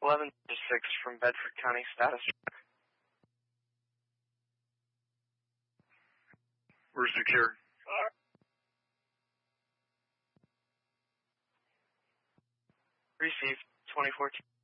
11-6 from Bedford County, status. We're secured. Received 2014.